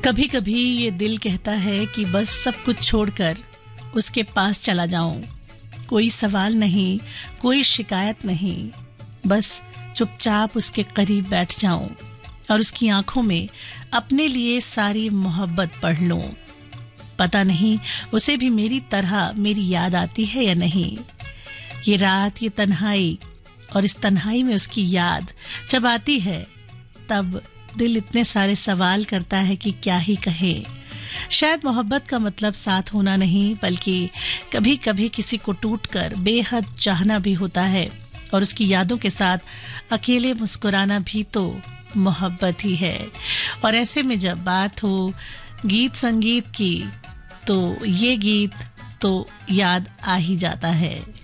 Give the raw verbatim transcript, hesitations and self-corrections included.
कभी कभी ये दिल कहता है कि बस सब कुछ छोड़कर उसके पास चला जाऊं। कोई सवाल नहीं, कोई शिकायत नहीं, बस चुपचाप उसके करीब बैठ जाऊं और उसकी आंखों में अपने लिए सारी मोहब्बत पढ़ लूं। पता नहीं उसे भी मेरी तरह मेरी याद आती है या नहीं। ये रात, ये तन्हाई और इस तन्हाई में उसकी याद जब आती है तब दिल इतने सारे सवाल करता है कि क्या ही कहे। शायद मोहब्बत का मतलब साथ होना नहीं, बल्कि कभी कभी किसी को टूटकर बेहद चाहना भी होता है और उसकी यादों के साथ अकेले मुस्कुराना भी तो मोहब्बत ही है। और ऐसे में जब बात हो गीत संगीत की तो ये गीत तो याद आ ही जाता है।